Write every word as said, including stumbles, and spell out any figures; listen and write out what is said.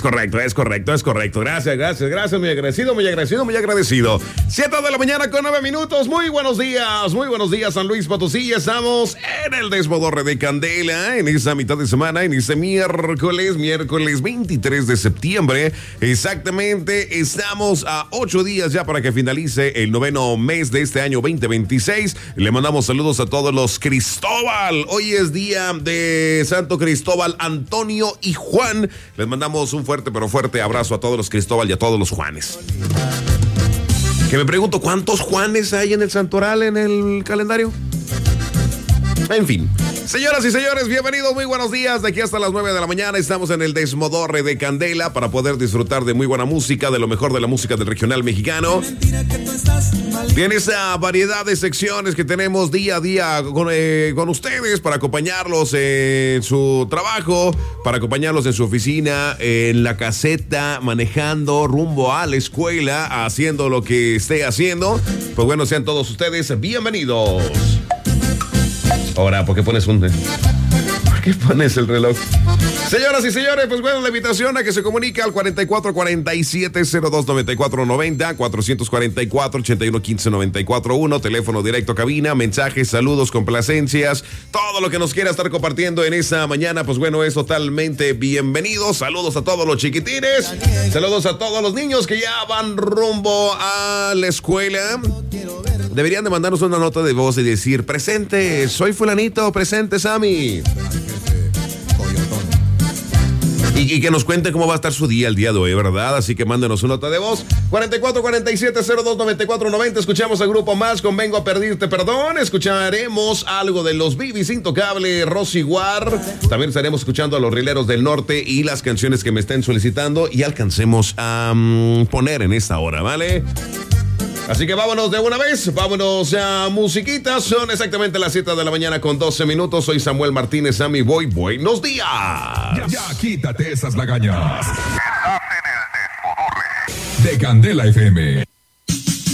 correcto, es correcto, es correcto. Gracias, gracias, gracias, muy agradecido, muy agradecido, muy agradecido. Siete de la mañana con nueve minutos. Muy buenos días, muy buenos días, San Luis Potosí. Estamos en el Desmodorre de Candela, en esa mitad de semana, en este miércoles, miércoles veintitrés de septiembre. Exactamente, estamos a ocho días ya para que finalice el noveno mes de este año veinte veintiséis. Le mandamos saludos a todos los Cristóbal. Hoy es día de Santo Cristóbal, Antonio y Juan. Les mandamos un fuerte pero fuerte abrazo a todos los Cristóbal y a todos los Juanes. Que me pregunto, ¿cuántos Juanes hay en el santoral en el calendario? En fin, señoras y señores, bienvenidos, muy buenos días. De aquí hasta las nueve de la mañana estamos en el Desmodorre de Candela para poder disfrutar de muy buena música, de lo mejor de la música del regional mexicano. Tiene esa variedad de secciones que tenemos día a día con, eh, con ustedes para acompañarlos en su trabajo, para acompañarlos en su oficina, en la caseta, manejando rumbo a la escuela, haciendo lo que esté haciendo. Pues bueno, sean todos ustedes bienvenidos. Ahora, ¿por qué pones un... ¿Por qué pones el reloj? Señoras y señores, pues bueno, la invitación a que se comunique al cuarenta y cuatro cuarenta y siete cero dos noventa y cuatro noventa, cuatrocientos cuarenta y cuatro ochenta y uno quince noventa y cuatro uno, teléfono directo cabina, mensajes, saludos, complacencias, todo lo que nos quiera estar compartiendo en esta mañana, pues bueno, es totalmente bienvenido. Saludos a todos los chiquitines, saludos a todos los niños que ya van rumbo a la escuela. Deberían de mandarnos una nota de voz y decir, presente, soy fulanito, presente, Sammy. Y, y que nos cuente cómo va a estar su día el día de hoy, ¿verdad? Así que mándenos una nota de voz. cuarenta y cuatro cuarenta y siete cero dos noventa y cuatro noventa. Escuchamos al grupo Más con Vengo a Pedirte Perdón. Escucharemos algo de los Bibis Intocable, Rosy War. También estaremos escuchando a los Rileros del Norte y las canciones que me estén solicitando y alcancemos a um, poner en esta hora, ¿vale? Así que vámonos de una vez, vámonos a musiquitas. Son exactamente las siete de la mañana con doce minutos. Soy Samuel Martínez, Sammy Boy. Buenos días. Ya, ya, quítate esas lagañas. Estás en el Desmodorre de Candela F M.